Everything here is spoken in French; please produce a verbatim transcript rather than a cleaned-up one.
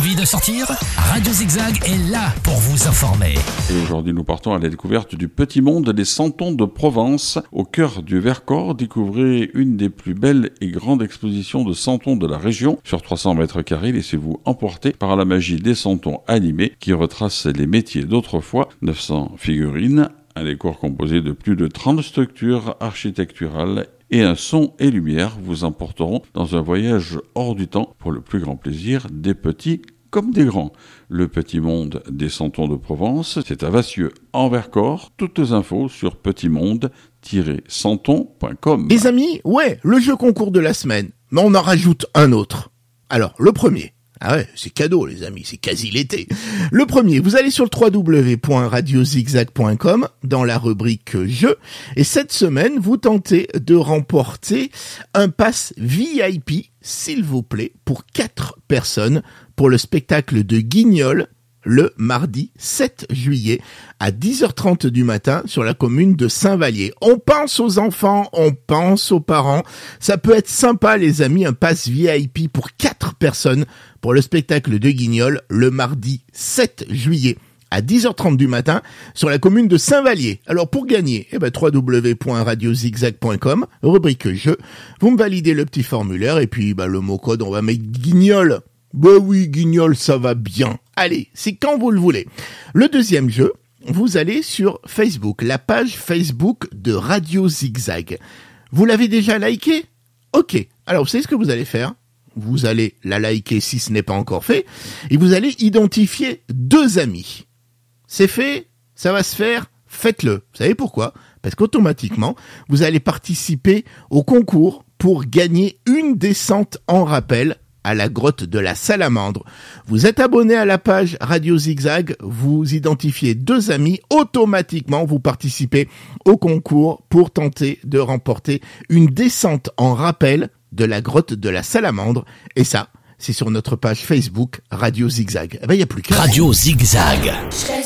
Envie de sortir ? Radio Zigzag est là pour vous informer. Et aujourd'hui, nous partons à la découverte du petit monde des Santons de Provence. Au cœur du Vercors, découvrez une des plus belles et grandes expositions de santons de la région. Sur trois cents mètres carrés, laissez-vous emporter par la magie des santons animés qui retracent les métiers d'autrefois. neuf cents figurines, un décor composé de plus de trente structures architecturales et un son et lumière vous emporteront dans un voyage hors du temps pour le plus grand plaisir des petits comme des grands. Le petit monde des Santons de Provence, c'est à Vassieux en Vercors. Toutes les infos sur petit monde tiret santon point com. Les amis, ouais, le jeu concours de la semaine, mais on en rajoute un autre. Alors, le premier. Ah ouais, c'est cadeau les amis, c'est quasi l'été. Le premier, vous allez sur le w w w point radio zigzag point com dans la rubrique jeux et cette semaine, vous tentez de remporter un pass V I P, s'il vous plaît, pour quatre personnes pour le spectacle de Guignol le mardi sept juillet à dix heures trente du matin sur la commune de Saint-Vallier. On pense aux enfants, on pense aux parents. Ça peut être sympa les amis, un pass V I P pour quatre personnes pour le spectacle de Guignol le mardi sept juillet à dix heures trente du matin sur la commune de Saint-Vallier. Alors pour gagner, eh ben w w w point radio zigzag point com, rubrique jeu, vous me validez le petit formulaire et puis bah, le mot code, on va mettre Guignol. Bah oui, Guignol, ça va bien. Allez, c'est quand vous le voulez. Le deuxième jeu, vous allez sur Facebook, la page Facebook de Radio Zigzag. Vous l'avez déjà liké ? Ok. Alors, vous savez ce que vous allez faire ? Vous allez la liker si ce n'est pas encore fait, et vous allez identifier deux amis. C'est fait ? Ça va se faire ? Faites-le. Vous savez pourquoi ? Parce qu'automatiquement, vous allez participer au concours pour gagner une descente en rappel à la grotte de la Salamandre. Vous êtes abonné à la page Radio Zigzag, vous identifiez deux amis, automatiquement vous participez au concours pour tenter de remporter une descente en rappel de la grotte de la Salamandre. Et ça, c'est sur notre page Facebook Radio Zigzag. Eh ben, il n'y a plus qu'à. Radio Zigzag.